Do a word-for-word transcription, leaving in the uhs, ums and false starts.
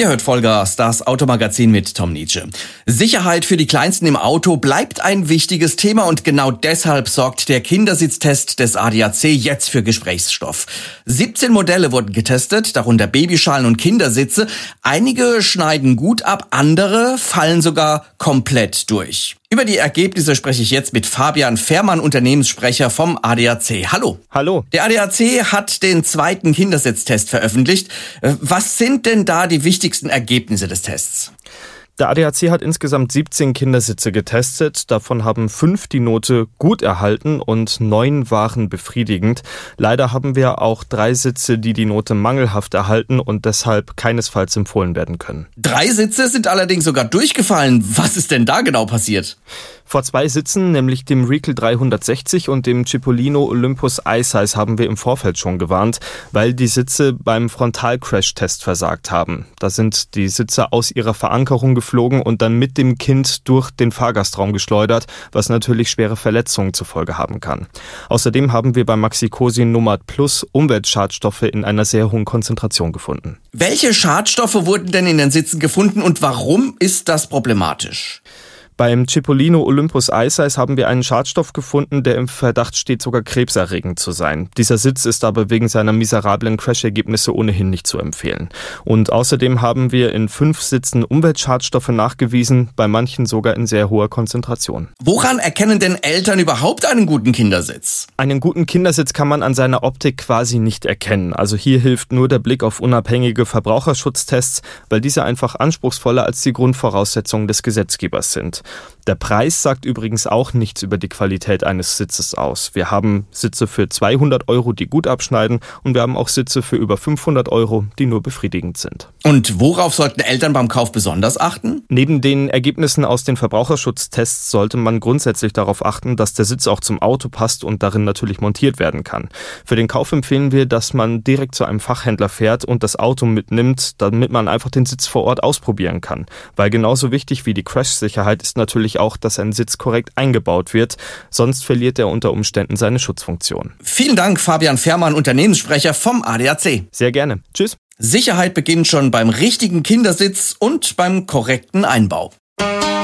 Ihr hört Vollgas, das Automagazin mit Tom Nietzsche. Sicherheit für die Kleinsten im Auto bleibt ein wichtiges Thema und genau deshalb sorgt der Kindersitztest des A D A C jetzt für Gesprächsstoff. siebzehn Modelle wurden getestet, darunter Babyschalen und Kindersitze. Einige schneiden gut ab, andere fallen sogar komplett durch. Über die Ergebnisse spreche ich jetzt mit Fabian Fährmann, Unternehmenssprecher vom A D A C. Hallo. Hallo. Der A D A C hat den zweiten Kindersitztest veröffentlicht. Was sind denn da die wichtigsten Ergebnisse des Tests? Der A D A C hat insgesamt siebzehn Kindersitze getestet. Davon haben fünf die Note gut erhalten und neun waren befriedigend. Leider haben wir auch drei Sitze, die die Note mangelhaft erhalten und deshalb keinesfalls empfohlen werden können. Drei Sitze sind allerdings sogar durchgefallen. Was ist denn da genau passiert? Vor zwei Sitzen, nämlich dem Recal dreihundertsechzig und dem Cipollino Olympus iSize, haben wir im Vorfeld schon gewarnt, weil die Sitze beim Frontalcrash-Test versagt haben. Da sind die Sitze aus ihrer Verankerung geflogen und dann mit dem Kind durch den Fahrgastraum geschleudert, was natürlich schwere Verletzungen zur Folge haben kann. Außerdem haben wir beim Maxi-Cosi Nomad Plus Umweltschadstoffe in einer sehr hohen Konzentration gefunden. Welche Schadstoffe wurden denn in den Sitzen gefunden und warum ist das problematisch? Beim Cipollino Olympus iSize haben wir einen Schadstoff gefunden, der im Verdacht steht, sogar krebserregend zu sein. Dieser Sitz ist aber wegen seiner miserablen Crashergebnisse ohnehin nicht zu empfehlen. Und außerdem haben wir in fünf Sitzen Umweltschadstoffe nachgewiesen, bei manchen sogar in sehr hoher Konzentration. Woran erkennen denn Eltern überhaupt einen guten Kindersitz? Einen guten Kindersitz kann man an seiner Optik quasi nicht erkennen. Also hier hilft nur der Blick auf unabhängige Verbraucherschutztests, weil diese einfach anspruchsvoller als die Grundvoraussetzungen des Gesetzgebers sind. Der Preis sagt übrigens auch nichts über die Qualität eines Sitzes aus. Wir haben Sitze für zweihundert Euro, die gut abschneiden, und wir haben auch Sitze für über fünfhundert Euro, die nur befriedigend sind. Und worauf sollten Eltern beim Kauf besonders achten? Neben den Ergebnissen aus den Verbraucherschutztests sollte man grundsätzlich darauf achten, dass der Sitz auch zum Auto passt und darin natürlich montiert werden kann. Für den Kauf empfehlen wir, dass man direkt zu einem Fachhändler fährt und das Auto mitnimmt, damit man einfach den Sitz vor Ort ausprobieren kann. Weil genauso wichtig wie die Crash-Sicherheit ist natürlich auch, dass ein Sitz korrekt eingebaut wird, sonst verliert er unter Umständen seine Schutzfunktion. Vielen Dank, Fabian Fährmann, Unternehmenssprecher vom A D A C. Sehr gerne. Tschüss. Sicherheit beginnt schon beim richtigen Kindersitz und beim korrekten Einbau.